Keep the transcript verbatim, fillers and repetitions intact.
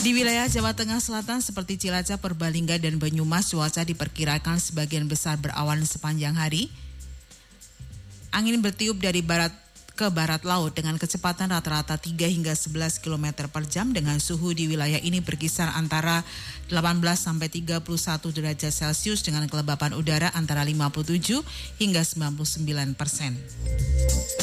Di wilayah Jawa Tengah Selatan seperti Cilacap, Purbalingga, dan Banyumas, cuaca diperkirakan sebagian besar berawan sepanjang hari. Angin bertiup dari barat ke barat laut dengan kecepatan rata-rata tiga hingga sebelas kilometer per jam dengan suhu di wilayah ini berkisar antara delapan belas sampai tiga puluh satu derajat Celcius dengan kelembapan udara antara lima puluh tujuh hingga sembilan puluh sembilan persen.